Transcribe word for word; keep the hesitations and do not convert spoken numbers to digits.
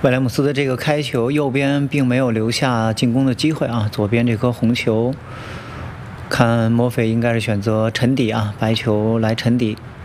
威廉姆斯的这个开球，右边并没有留下进攻的机会啊，左边这颗红球，看墨菲应该是选择沉底啊，白球来沉底。